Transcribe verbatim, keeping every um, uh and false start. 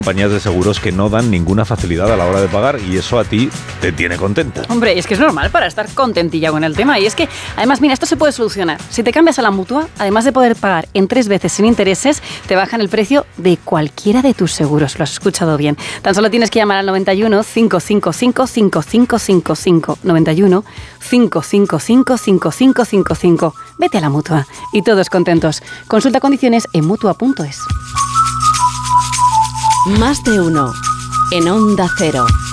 compañías de seguros que no dan ninguna facilidad a la hora de pagar y eso a ti te tiene contenta. Hombre, es que es normal para estar contentilla con el tema. Y es que, además, mira, esto se puede solucionar. Si te cambias a la Mutua, además de poder pagar en tres veces sin intereses, te bajan el precio de cualquiera de tus seguros. Lo has escuchado bien. Tan solo tienes que llamar al noventa y uno, cinco cinco cinco, cinco cinco cinco cinco. noventa y uno, cinco cinco cinco, cinco cinco cinco cinco. Vete a la Mutua y todos contentos. Consulta condiciones en mutua punto es. Más de uno en Onda Cero.